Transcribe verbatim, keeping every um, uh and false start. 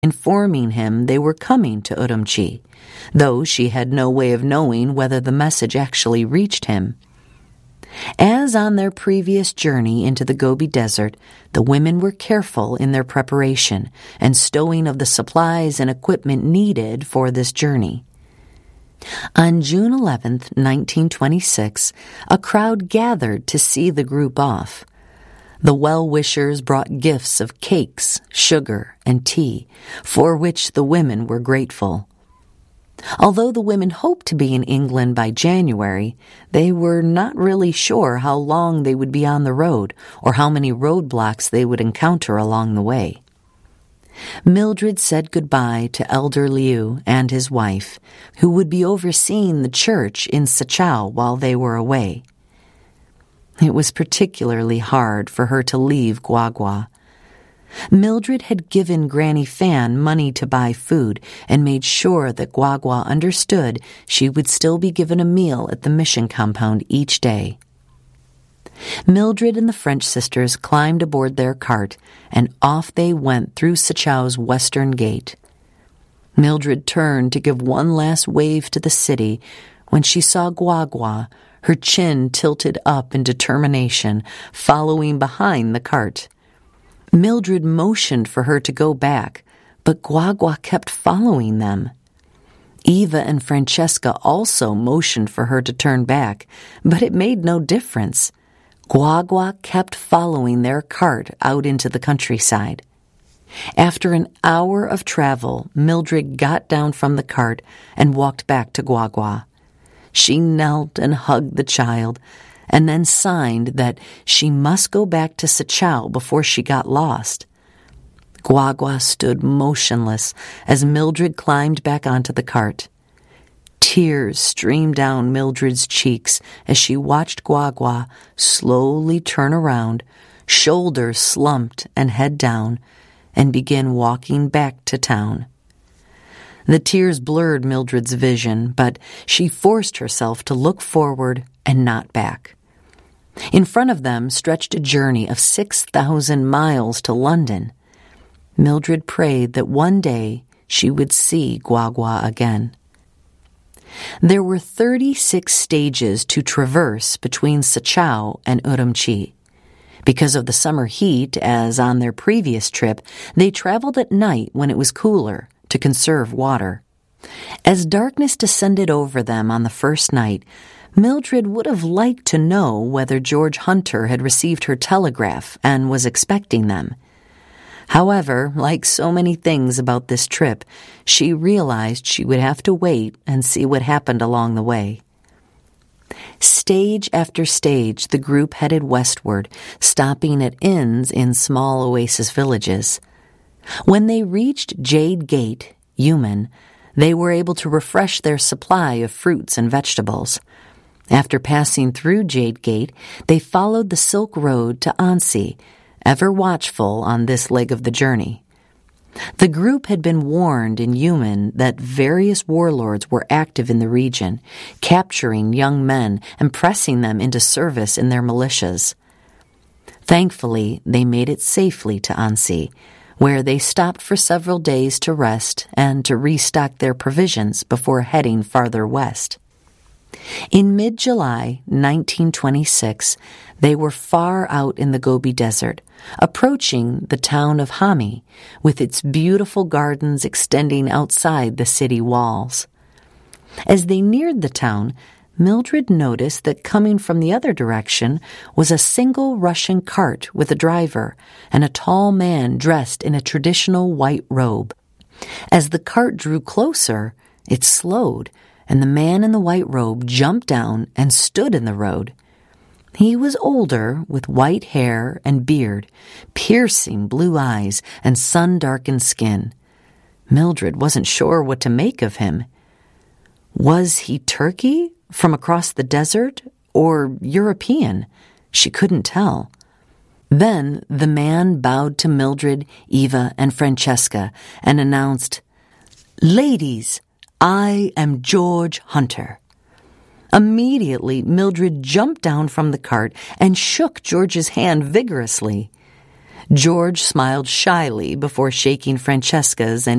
informing him they were coming to Urumqi, though she had no way of knowing whether the message actually reached him. As on their previous journey into the Gobi Desert, the women were careful in their preparation and stowing of the supplies and equipment needed for this journey. On June eleventh, nineteen twenty-six, a crowd gathered to see the group off. The well-wishers brought gifts of cakes, sugar, and tea, for which the women were grateful. Although the women hoped to be in England by January, they were not really sure how long they would be on the road or how many roadblocks they would encounter along the way. Mildred said goodbye to Elder Liu and his wife, who would be overseeing the church in Sachau while they were away. It was particularly hard for her to leave Guagua. Mildred had given Granny Fan money to buy food and made sure that Guagua understood she would still be given a meal at the mission compound each day. Mildred and the French sisters climbed aboard their cart, and off they went through Sachau's western gate. Mildred turned to give one last wave to the city when she saw Guagua, her chin tilted up in determination, following behind the cart. Mildred motioned for her to go back, but Guagua kept following them. Eva and Francesca also motioned for her to turn back, but it made no difference. Guagua kept following their cart out into the countryside. After an hour of travel, Mildred got down from the cart and walked back to Guagua. She knelt and hugged the child, and then signed that she must go back to Sachau before she got lost. Guagua stood motionless as Mildred climbed back onto the cart. Tears streamed down Mildred's cheeks as she watched Guagua slowly turn around, shoulders slumped and head down, and begin walking back to town. The tears blurred Mildred's vision, but she forced herself to look forward and not back. In front of them stretched a journey of six thousand miles to London. Mildred prayed that one day she would see Guagua again. There were thirty-six stages to traverse between Sachau and Urumqi. Because of the summer heat, as on their previous trip, they traveled at night when it was cooler to conserve water. As darkness descended over them on the first night, Mildred would have liked to know whether George Hunter had received her telegraph and was expecting them. However, like so many things about this trip, she realized she would have to wait and see what happened along the way. Stage after stage, the group headed westward, stopping at inns in small oasis villages. When they reached Jade Gate, Yumen, they were able to refresh their supply of fruits and vegetables. After passing through Jade Gate, they followed the Silk Road to Ansi, ever watchful on this leg of the journey. The group had been warned in Yumen that various warlords were active in the region, capturing young men and pressing them into service in their militias. Thankfully, they made it safely to Ansi, where they stopped for several days to rest and to restock their provisions before heading farther west. In mid-July nineteen twenty-six, they were far out in the Gobi Desert, approaching the town of Hami, with its beautiful gardens extending outside the city walls. As they neared the town, Mildred noticed that coming from the other direction was a single Russian cart with a driver and a tall man dressed in a traditional white robe. As the cart drew closer, it slowed, and the man in the white robe jumped down and stood in the road. He was older, with white hair and beard, piercing blue eyes, and sun-darkened skin. Mildred wasn't sure what to make of him. Was he Turkey, from across the desert, or European? She couldn't tell. Then the man bowed to Mildred, Eva, and Francesca and announced, "Ladies, I am George Hunter." Immediately, Mildred jumped down from the cart and shook George's hand vigorously. George smiled shyly before shaking Francesca's and